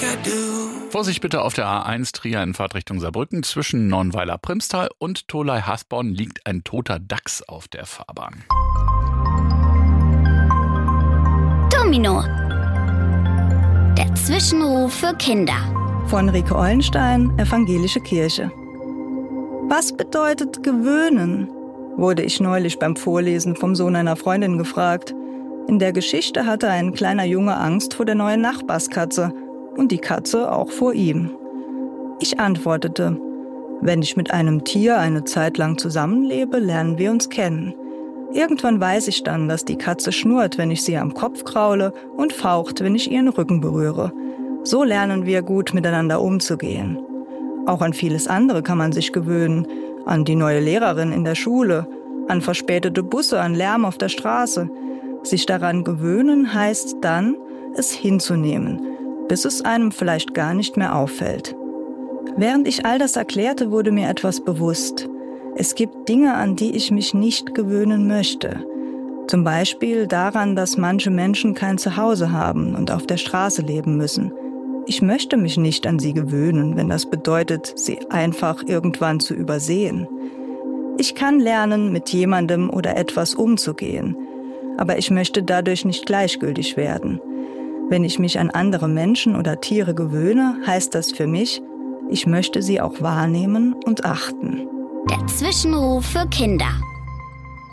Vorsicht bitte auf der A1 Trier in Fahrtrichtung Saarbrücken. Zwischen Nonnweiler-Primstal und Tholey-Hasborn liegt ein toter Dachs auf der Fahrbahn. Domino. Der Zwischenruf für Kinder. Von Rike Eulenstein, Evangelische Kirche. Was bedeutet gewöhnen? Wurde ich neulich beim Vorlesen vom Sohn einer Freundin gefragt. In der Geschichte hatte ein kleiner Junge Angst vor der neuen Nachbarskatze und die Katze auch vor ihm. Ich antwortete, wenn ich mit einem Tier eine Zeit lang zusammenlebe, lernen wir uns kennen. Irgendwann weiß ich dann, dass die Katze schnurrt, wenn ich sie am Kopf kraule und faucht, wenn ich ihren Rücken berühre. So lernen wir gut miteinander umzugehen. Auch an vieles andere kann man sich gewöhnen. An die neue Lehrerin in der Schule, an verspätete Busse, an Lärm auf der Straße. Sich daran gewöhnen heißt dann, es hinzunehmen, bis es einem vielleicht gar nicht mehr auffällt. Während ich all das erklärte, wurde mir etwas bewusst. Es gibt Dinge, an die ich mich nicht gewöhnen möchte. Zum Beispiel daran, dass manche Menschen kein Zuhause haben und auf der Straße leben müssen. Ich möchte mich nicht an sie gewöhnen, wenn das bedeutet, sie einfach irgendwann zu übersehen. Ich kann lernen, mit jemandem oder etwas umzugehen, aber ich möchte dadurch nicht gleichgültig werden. Wenn ich mich an andere Menschen oder Tiere gewöhne, heißt das für mich, ich möchte sie auch wahrnehmen und achten. Der Zwischenruf für Kinder.